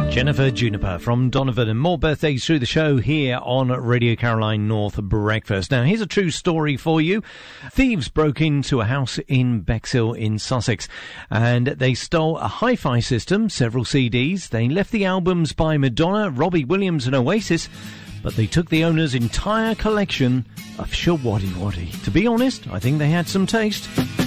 Jennifer Juniper from Donovan, and more birthdays through the show here on Radio Caroline North Breakfast. Now, here's a true story for you. Thieves broke into a house in Bexhill in Sussex, and they stole a hi-fi system, several CDs. They left the albums by Madonna, Robbie Williams and Oasis, but they took the owner's entire collection of Showaddywaddy. To be honest, I think they had some taste.